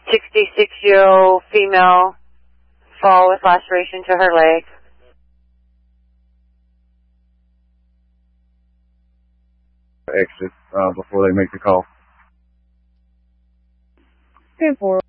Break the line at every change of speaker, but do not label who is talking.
66-year-old female fall with laceration to her leg.
Exit before they make the call.
10-4.